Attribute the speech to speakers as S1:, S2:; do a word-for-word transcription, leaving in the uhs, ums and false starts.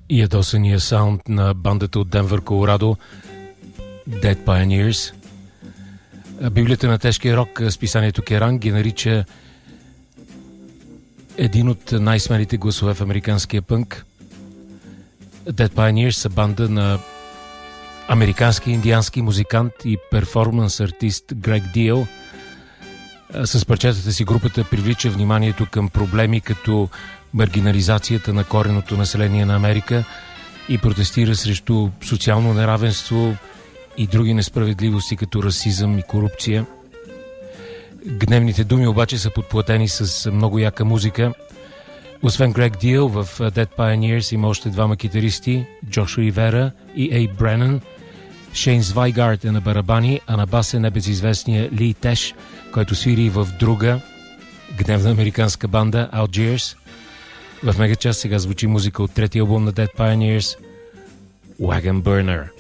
S1: ядосания саунд на бандата от Денвър, Колорадо, Dead Pioneers. Библията на тежкия рок, списанието Kerrang, ги нарича един от най-смелите гласове в американския пънк. Dead Pioneers са банда на американски индиански музикант и перформанс артист Грег Дил. С парчетата си групата привлича вниманието към проблеми като маргинализацията на кореното население на Америка и протестира срещу социално неравенство и други несправедливости като расизъм и корупция. Гневните думи обаче са подплатени с много яка музика. Освен Грег Дил, в Dead Pioneers има още двама китаристи, Джош Ривера и Ейб Бренън. Шейн Звайгард е на барабани, а на бас е небезизвестния Ли Теш, който свири в друга гневна американска банда Algiers. В мегачас сега звучи музика от третия албум на Dead Pioneers, Wagon Burner.